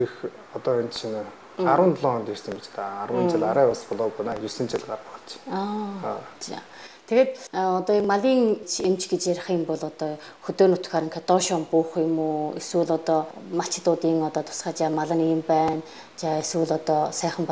Их одоо энэ чинь 17 онд ирсэн биз дээ. 10 жил арай бас болоогүй наа 9 жил гарах болж. За. Тэгээд одоо малын эмч гэж ярих юм бол одоо хөдөө нутгаар ингээд доошоо буух юм уу? Эсвэл одоо малчдуудын одоо тусгай жаа мал нь юм байна. За эсвэл одоо сайхан